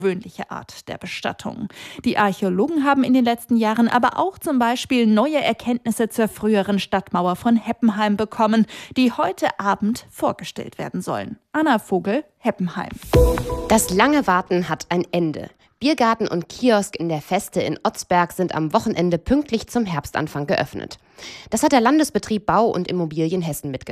gewöhnliche Art der Bestattung. Die Archäologen haben in den letzten Jahren aber auch zum Beispiel neue Erkenntnisse zur früheren Stadtmauer von Heppenheim bekommen, die heute Abend vorgestellt werden sollen. Anna Vogel, Heppenheim. Das lange Warten hat ein Ende. Biergarten und Kiosk in der Feste in Otzberg sind am Wochenende pünktlich zum Herbstanfang geöffnet. Das hat der Landesbetrieb Bau und Immobilien Hessen mitgeteilt.